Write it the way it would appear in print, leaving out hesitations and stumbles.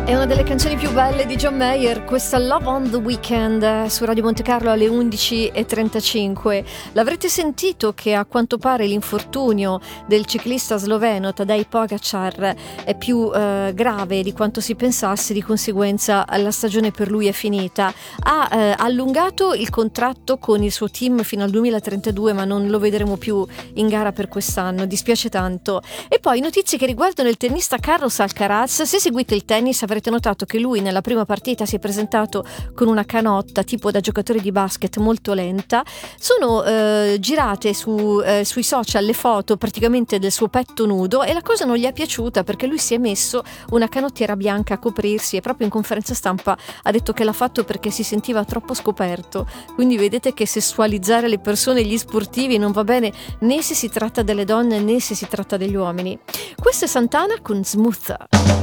È una delle canzoni più belle di John Mayer, questa Love on the Weekend su Radio Monte Carlo alle 11:35. L'avrete sentito che a quanto pare l'infortunio del ciclista sloveno Tadej Pogačar è più grave di quanto si pensasse, di conseguenza la stagione per lui è finita. Ha allungato il contratto con il suo team fino al 2032, ma non lo vedremo più in gara per quest'anno, dispiace tanto. E poi notizie che riguardano il tennista Carlos Alcaraz. Se seguite il tennis avrete notato che lui nella prima partita si è presentato con una canotta tipo da giocatore di basket molto lenta. Sono girate sui social le foto praticamente del suo petto nudo e la cosa non gli è piaciuta perché lui si è messo una canottiera bianca a coprirsi e proprio in conferenza stampa ha detto che l'ha fatto perché si sentiva troppo scoperto. Quindi vedete che sessualizzare le persone e gli sportivi non va bene né se si tratta delle donne né se si tratta degli uomini. Questo è Santana con Smooth.